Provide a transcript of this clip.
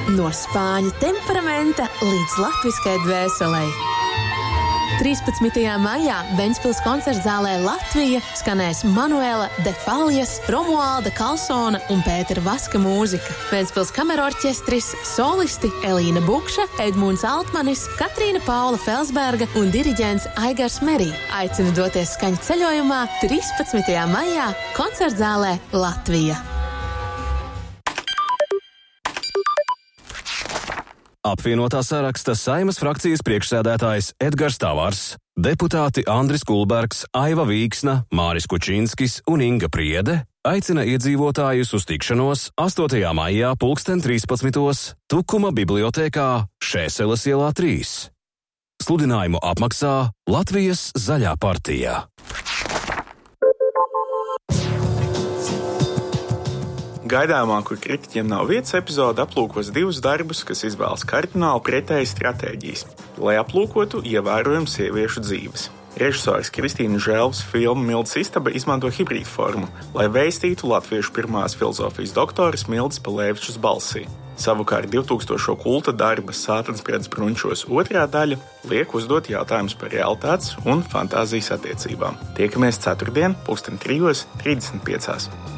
No spāņu temperamenta līdz latviskai dvēselei. 13. maijā Ventspils koncertzālē Latvija skanēs Manuela de Faljas, Romualda Kalsona un Pētera Vaska mūzika. Ventspils kamerorķestris, solisti Elīna Bukša, Edmunds Altmanis, Katrīna Paula Felsberga un diriģents Aigars Merī. Aicinu doties skaņu ceļojumā 13. maijā koncertzālē Latvija. Apvienotā saraksta Saeimas frakcijas priekšsēdētājs Edgars Tavars, deputāti Andris Kulbergs, Aiva Vīksna, Māris Kučinskis un Inga Priede aicina iedzīvotājus uz tikšanos 8. maijā 13:00 Tukuma bibliotēkā Šēseles ielā 3. Sludinājumu apmaksā Latvijas Zaļā partija. Gaidāmā, kur kritiķiem nav vietas epizode, aplūkos divus darbus, kas izvēlas kardināli pretēji stratēģijas, lai aplūkotu ievērojumu sieviešu dzīves. Režisors Kristīna Želvs filmu Mildes istaba izmanto hibrīdu formu, lai vēstītu latviešu pirmās filozofijas doktoras Mildes Palēvičas balsī. Savukārt 2000. kulta darba Sātanspriedz brunčos otrā daļa liek uzdot jautājumus par realitātes un fantāzijas attiecībām. Tiekamies ceturtdien, 3:35.